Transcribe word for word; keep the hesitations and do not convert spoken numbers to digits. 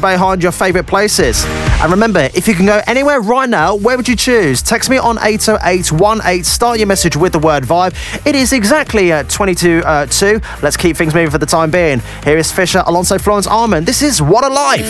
behind your favourite places. And remember, if you can go anywhere right now, where would you choose? Text me on eight oh eight one eight. Start your message with the word vibe. It is exactly uh, twenty-two uh, two. Let's keep things moving for the time being. Here is Fisher alongside Florence Armand. This is What a Life.